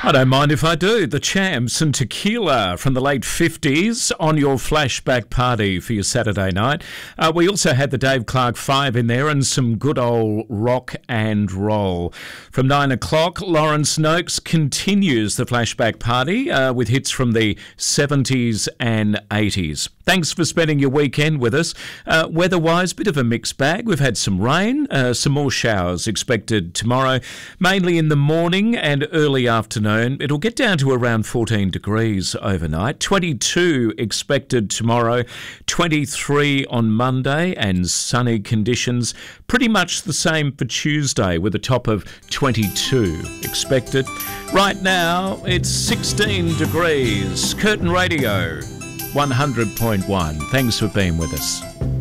I don't mind if I do. The Champs and Tequila from the late 50s on your flashback party for your Saturday night. We also had the Dave Clark 5 in there and some good old rock and roll. From 9 o'clock, Lawrence Noakes continues the flashback party with hits from the 70s and 80s. Thanks for spending your weekend with us. Weather-wise, bit of a mixed bag. We've had some rain, some more showers expected tomorrow, mainly in the morning and early afternoon. It'll get down to around 14 degrees overnight. 22 expected tomorrow, 23 on Monday, and sunny conditions. Pretty much the same for Tuesday with a top of 22 expected. Right now, it's 16 degrees. Curtin Radio 100.1. Thanks for being with us.